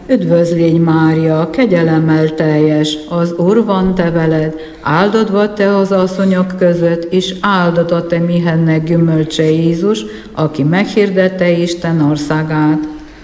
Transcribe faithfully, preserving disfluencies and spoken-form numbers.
Üdvözlégy Mária, kegyelemmel teljes, az Úr van te veled, áldott vagy te az asszonyok között, és áldott a te mihennek gyümölcse Jézus, aki meghirdette Isten országát.